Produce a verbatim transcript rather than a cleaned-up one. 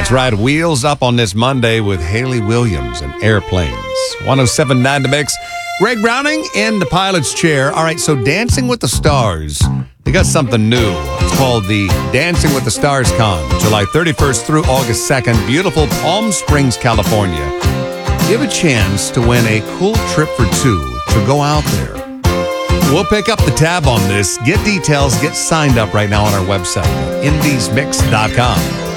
That's right. Wheels Up on this Monday with Haley Williams and Airplanes. one oh seven point nine The Mix. Greg Browning in the pilot's chair. All right, so Dancing with the Stars. They got something new. It's called the Dancing with the Stars Con. July thirty-first through August second. Beautiful Palm Springs, California. You have a chance to win a cool trip for two to go out there. We'll pick up the tab on this. Get details. Get signed up right now on our website, indies mix dot com.